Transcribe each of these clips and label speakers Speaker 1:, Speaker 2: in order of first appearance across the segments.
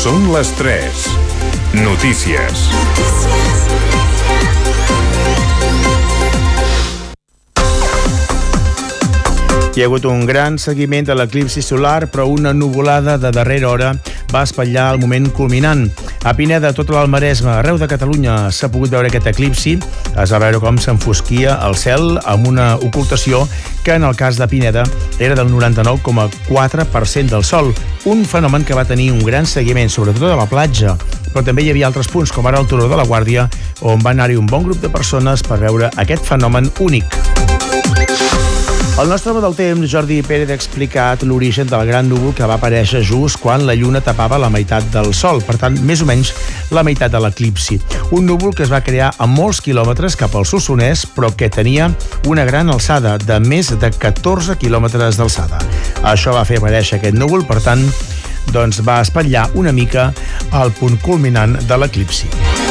Speaker 1: Són les 3. Notícies.
Speaker 2: Hi ha hagut un gran seguiment de l'eclipsi solar, però una nuvolada de darrera hora va espatllar el moment culminant. A Pineda, tota l'Almaresme, arreu de Catalunya s'ha pogut veure aquest eclipsi. Es va veure com s'enfosquia el cel amb una ocultació que en el cas de Pineda era del 99,4% del sol. Un fenomen que va tenir un gran seguiment, sobretot a la platja. Però també hi havia altres punts, com ara el Turó de la Guàrdia, on va anar-hi un bon grup de persones per veure aquest fenomen únic. El nostre home del temps, Jordi Pérez, ha explicat l'origen del gran núvol que va aparèixer just quan la lluna tapava la meitat del sol, per tant, més o menys la meitat de l'eclipsi. Un núvol que es va crear a molts quilòmetres cap al Solsonès, però que tenia una gran alçada, de més de 14 quilòmetres d'alçada. Això va fer aparèixer aquest núvol, per tant, doncs va espatllar una mica el punt culminant de l'eclipsi.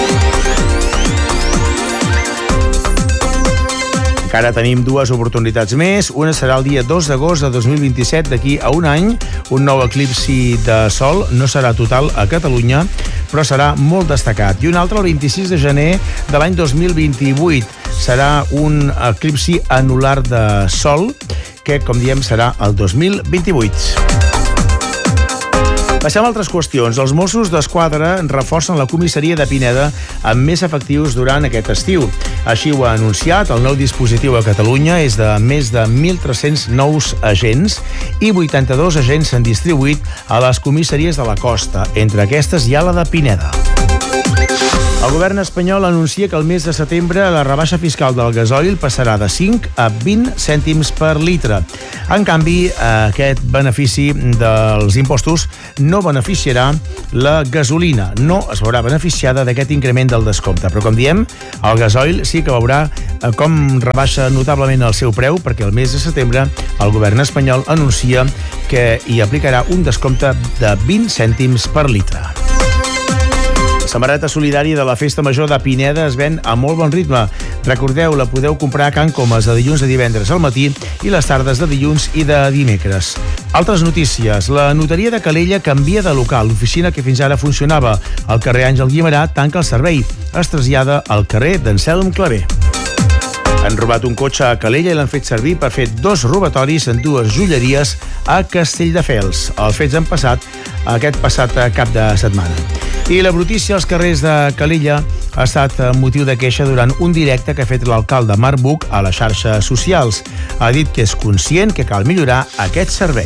Speaker 2: Encara tenim dues oportunitats més. Una serà el dia 2 d'agost de 2027, d'aquí a un any. Un nou eclipsi de sol, no serà total a Catalunya, però serà molt destacat. I un altre el 26 de gener de l'any 2028. Serà un eclipsi anular de sol, que, com diem, serà el 2028. Passem a altres qüestions. Els Mossos d'Esquadra reforcen la comissaria de Pineda amb més efectius durant aquest estiu. Així ho ha anunciat. El nou dispositiu a Catalunya és de més de 1.300 nous agents i 82 agents s'han distribuït a les comissaries de la costa. Entre aquestes hi ha la de Pineda. El govern espanyol anuncia que el mes de setembre la rebaixa fiscal del gasoil passarà de 5 a 20 cèntims per litre. En canvi, aquest benefici dels impostos no beneficiarà la gasolina. No es veurà beneficiada d'aquest increment del descompte. Però, com diem, el gasoil sí que veurà com rebaixa notablement el seu preu, perquè el mes de setembre el govern espanyol anuncia que hi aplicarà un descompte de 20 cèntims per litre. La samarreta solidària de la Festa Major de Pineda es ven a molt bon ritme. Recordeu, la podeu comprar a Can Comas de dilluns a divendres al matí i les tardes de dilluns i de dimecres. Altres notícies. La notaria de Calella canvia de local. L'oficina que fins ara funcionava al carrer Àngel Guimerà tanca el servei. Es trasllada al carrer d'Anselm Clavé. Han robat un cotxe a Calella i l'han fet servir per fer 2 robatoris en 2 joieries a Castelldefels. Els fets han passat aquest passat cap de setmana. I la brutícia als carrers de Calella ha estat motiu de queixa durant un directe que ha fet l'alcalde Marc Buch a les xarxes socials. Ha dit que és conscient que cal millorar aquest servei.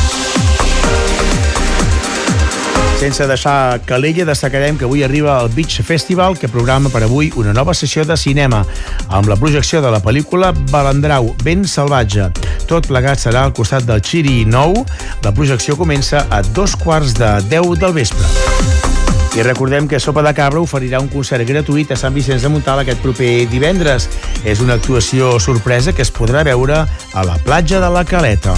Speaker 2: Sense deixar Calella, destacarem que avui arriba el Beach Festival, que programa per avui una nova sessió de cinema, amb la projecció de la pel·lícula Balandrau, Vent salvatge. Tot plegat serà al costat del Xiri Nou. La projecció comença a 2:15 del vespre. I recordem que Sopa de Cabra oferirà un concert gratuït a Sant Vicenç de Montalt aquest proper divendres. És una actuació sorpresa que es podrà veure a la platja de la Caleta.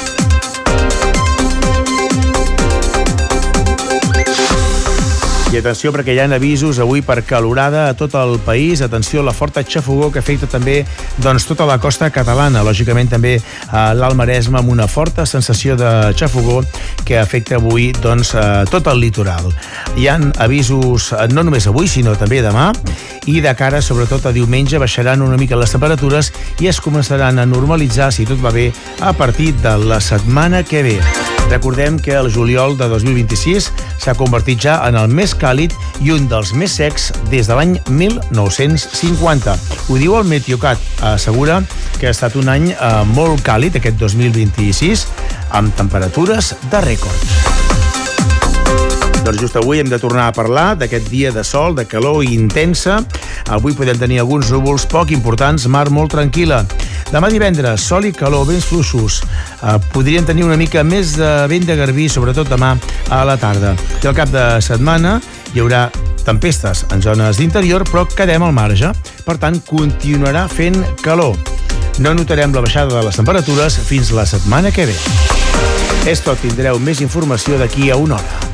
Speaker 2: I atenció, perquè hi ha avisos avui per calorada a tot el país. Atenció a la forta xafogor que afecta també tota la costa catalana. Lògicament també a l'Almaresme, amb una forta sensació de xafogor que afecta avui tot el litoral. Hi ha avisos no només avui, sinó també demà. I de cara, sobretot a diumenge, baixaran una mica les temperatures i es començaran a normalitzar, si tot va bé, a partir de la setmana que ve. Recordem que el juliol de 2026 s'ha convertit ja en el més càlid i un dels més secs des de l'any 1950. Ho diu el Meteocat. Assegura que ha estat un any molt càlid, aquest 2026, amb temperatures de rècord. Doncs just avui hem de tornar a parlar d'aquest dia de sol, de calor intensa. Avui podem tenir alguns núvols poc importants, mar molt tranquil·la. Demà divendres, sol i calor, vents fluixos. Podríem tenir una mica més de vent de garbí, sobretot demà a la tarda. I al cap de setmana hi haurà tempestes en zones d'interior, però quedem al marge. Per tant, continuarà fent calor. No notarem la baixada de les temperatures fins la setmana que ve. És tot, tindreu més informació d'aquí a una hora.